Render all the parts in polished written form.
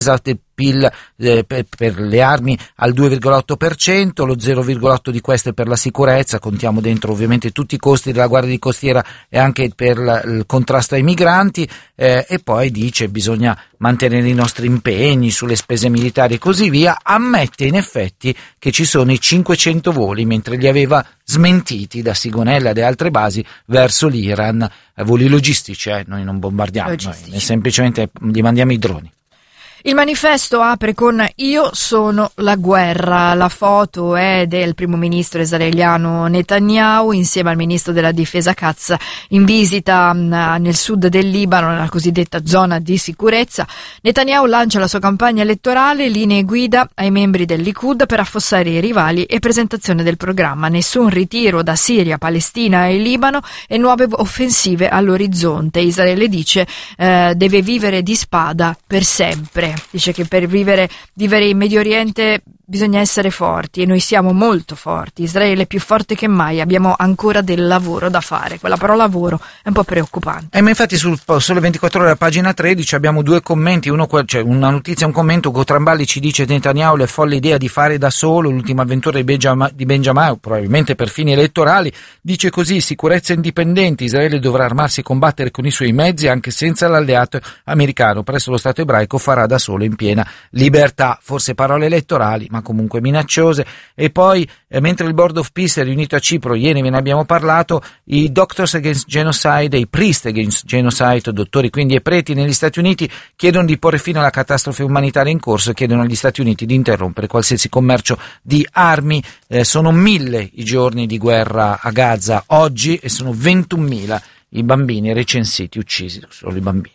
del PIL per le armi al 2,8%, lo 0,8% di queste per la sicurezza, contiamo dentro ovviamente tutti i costi della Guardia di Costiera e anche per il contrasto ai migranti, e poi dice bisogna mantenere i nostri impegni sulle spese militari e così via. Ammette in effetti che ci sono i 500 voli, mentre li aveva smentiti da Sigonella e da altre basi verso l'Iran, voli logistici, noi non bombardiamo, noi semplicemente gli mandiamo i droni. Il manifesto apre con "Io sono la guerra". La foto è del primo ministro israeliano Netanyahu insieme al ministro della difesa Katz in visita nel sud del Libano, nella cosiddetta zona di sicurezza. Netanyahu lancia la sua campagna elettorale, linee guida ai membri del Likud per affossare i rivali e presentazione del programma. Nessun ritiro da Siria, Palestina e Libano e nuove offensive all'orizzonte. Israele dice deve vivere di spada per sempre. Dice che per vivere in Medio Oriente bisogna essere forti e noi siamo molto forti. Israele è più forte che mai, abbiamo ancora del lavoro da fare. Quella parola lavoro è un po' preoccupante. Ma infatti sul Sole 24 Ore, pagina 13, abbiamo due commenti, cioè una notizia e un commento. Cotramballi ci dice: Netanyahu le folle idea di fare da solo l'ultima avventura di Benjamin, probabilmente per fini elettorali. Dice così: sicurezza indipendente, Israele dovrà armarsi e combattere con i suoi mezzi anche senza l'alleato americano, presso lo Stato ebraico farà da solo in piena libertà. Forse parole elettorali, ma comunque minacciose. E poi, mentre il Board of Peace è riunito a Cipro, ieri ve ne abbiamo parlato, i Doctors Against Genocide e i Priest Against Genocide, dottori quindi e preti negli Stati Uniti, chiedono di porre fine alla catastrofe umanitaria in corso e chiedono agli Stati Uniti di interrompere qualsiasi commercio di armi. Sono 1000 i giorni di guerra a Gaza oggi e sono 21.000 i bambini recensiti uccisi, solo i bambini.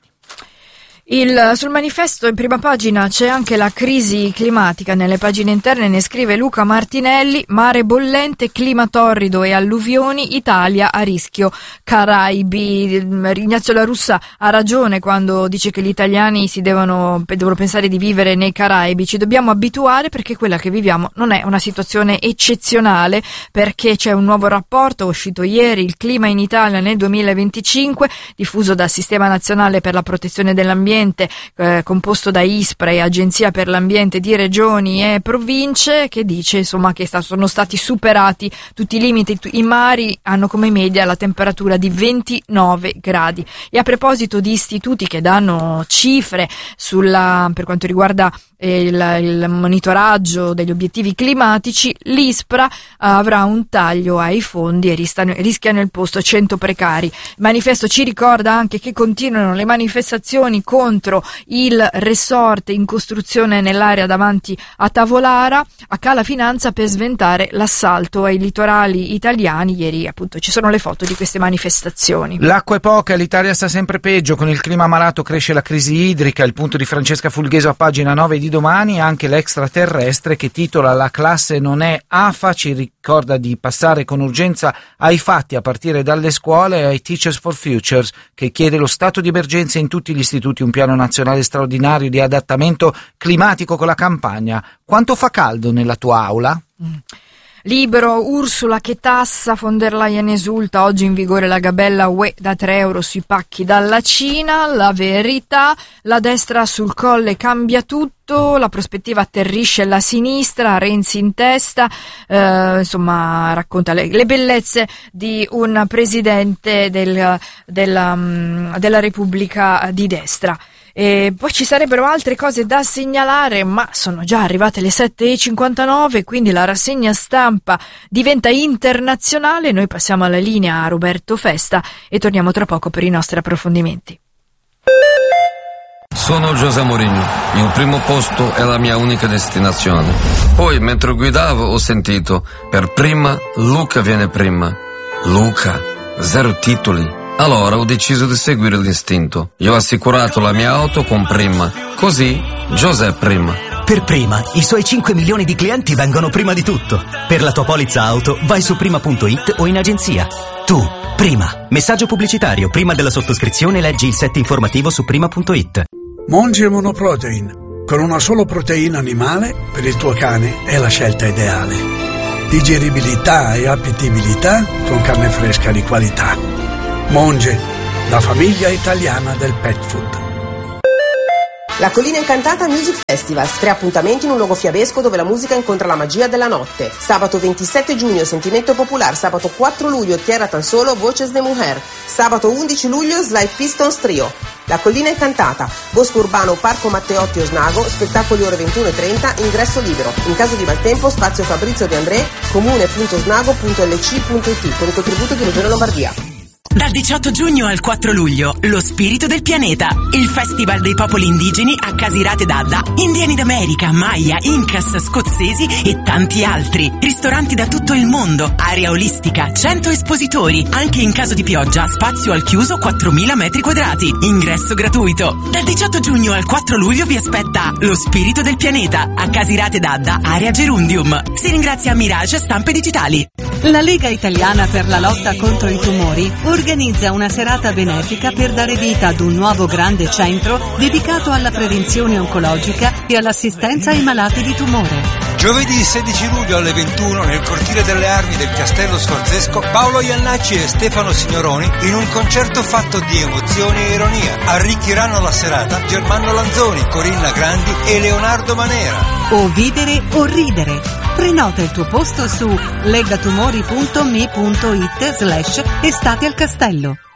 Sul manifesto in prima pagina c'è anche la crisi climatica. Nelle pagine interne ne scrive Luca Martinelli: mare bollente, clima torrido e alluvioni, Italia a rischio Caraibi. Ignazio La Russa ha ragione quando dice che gli italiani devono pensare di vivere nei Caraibi. Ci dobbiamo abituare, perché quella che viviamo non è una situazione eccezionale, perché c'è un nuovo rapporto uscito ieri, il clima in Italia nel 2025, diffuso dal Sistema Nazionale per la Protezione dell'Ambiente, composto da ISPRA e Agenzia per l'Ambiente di regioni e province, che dice insomma che sono stati superati tutti i limiti. I mari hanno come media la temperatura di 29 gradi. E a proposito di istituti che danno cifre per quanto riguarda il monitoraggio degli obiettivi climatici, l'ISPRA avrà un taglio ai fondi e rischiano il posto 100 precari. Il manifesto ci ricorda anche che continuano le manifestazioni contro il resort in costruzione nell'area davanti a Tavolara, a Cala Finanza, per sventare l'assalto ai litorali italiani. Ieri appunto ci sono le foto di queste manifestazioni. L'acqua è poca, l'Italia sta sempre peggio, con il clima malato cresce la crisi idrica. Il punto di Francesca Fulgheso a pagina 9 di Domani, anche l'extraterrestre che titola "La classe non è AFA", ci ricorda di passare con urgenza ai fatti a partire dalle scuole, e ai Teachers for Futures che chiede lo stato di emergenza in tutti gli istituti, un piano nazionale straordinario di adattamento climatico con la campagna. Quanto fa caldo nella tua aula? Libero, Ursula che tassa, von der Leyen esulta, oggi in vigore la gabella UE da 3 euro sui pacchi dalla Cina. La Verità, la destra sul colle cambia tutto, la prospettiva atterrisce la sinistra, Renzi in testa, insomma racconta le bellezze di un presidente della Repubblica di destra. E poi ci sarebbero altre cose da segnalare, ma sono già arrivate le 7:59, quindi la rassegna stampa diventa internazionale. Noi passiamo alla linea a Roberto Festa e torniamo tra poco per i nostri approfondimenti. Sono José Mourinho, il primo posto è la mia unica destinazione. Poi mentre guidavo ho sentito: per prima Luca viene prima. Luca, 0 titoli. Allora ho deciso di seguire l'istinto. Io ho assicurato la mia auto con Prima. Così José prima. Per Prima, i suoi 5 milioni di clienti vengono prima di tutto. Per la tua polizza auto vai su prima.it o in agenzia. Tu, Prima. Messaggio pubblicitario. Prima della sottoscrizione leggi il set informativo su prima.it. Monge Monoprotein. Con una solo proteina animale, per il tuo cane è la scelta ideale. Digeribilità e appetibilità con carne fresca di qualità. Monge, la famiglia italiana del pet food. La Collina Incantata Music Festival, 3 appuntamenti in un luogo fiabesco dove la musica incontra la magia della notte. Sabato 27 giugno Sentimento Popular, sabato 4 luglio Tierra Tan Solo, Voces de Mujer, sabato 11 luglio Slide Pistons Trio. La Collina Incantata, Bosco Urbano, Parco Matteotti Osnago, spettacoli ore 21:30, ingresso libero. In caso di maltempo, spazio Fabrizio De André, comune.osnago.lc.it, con il contributo di Regione Lombardia. Dal 18 giugno al 4 luglio, lo spirito del pianeta, il festival dei popoli indigeni a Casirate d'Adda, indiani d'America, Maya, Incas, scozzesi e tanti altri. Ristoranti da tutto il mondo, area olistica, 100 espositori, anche in caso di pioggia, spazio al chiuso 4.000 metri quadrati, ingresso gratuito. Dal 18 giugno al 4 luglio vi aspetta lo spirito del pianeta a Casirate d'Adda, area Gerundium. Si ringrazia Mirage Stampe Digitali. La Lega Italiana per la lotta contro i tumori organizza una serata benefica per dare vita ad un nuovo grande centro dedicato alla prevenzione oncologica e all'assistenza ai malati di tumore. Giovedì 16 luglio alle 21 nel cortile delle armi del Castello Sforzesco, Paolo Iannacci e Stefano Signoroni in un concerto fatto di emozioni e ironia. Arricchiranno la serata Germano Lanzoni, Corinna Grandi e Leonardo Manera. O vivere o ridere. Prenota il tuo posto su legatumori.me.it/estate al castello.